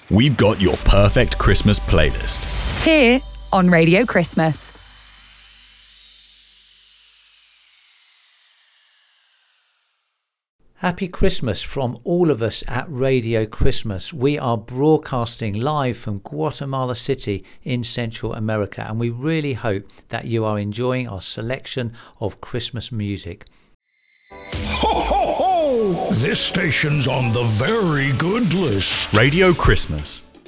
we've got your perfect Christmas playlist. Here on Radio Christmas. Happy Christmas from all of us at Radio Christmas. We are broadcasting live from Guatemala City in Central America, and we really hope that you are enjoying our selection of Christmas music. Ho, ho, ho! This station's on the very good list. Radio Christmas.